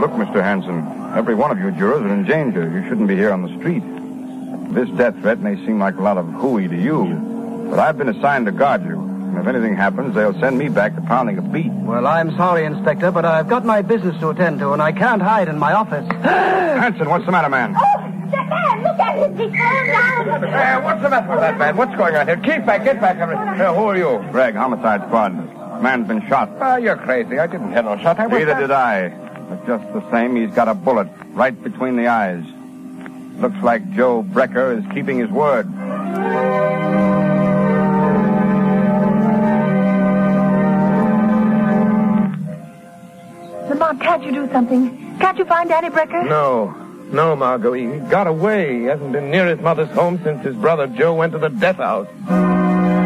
Look, Mr. Hanson, every one of you jurors are in danger. You shouldn't be here on the street. This death threat may seem like a lot of hooey to you, but I've been assigned to guard you. And if anything happens, they'll send me back to pounding a beat. Well, I'm sorry, Inspector, but I've got my business to attend to, and I can't hide in my office. Hanson, what's the matter, man? Oh, that man, look at him. He's falling down. What's the matter with that man? What's going on here? Get back. Who are you? Greg, homicide squad. Man's been shot. You're crazy. I didn't hear no shot. Neither did I. But just the same, he's got a bullet right between the eyes. Looks like Joe Brecker is keeping his word. Lamont, can't you do something? Can't you find Danny Brecker? No, Margot. He got away. He hasn't been near his mother's home since his brother Joe went to the death house.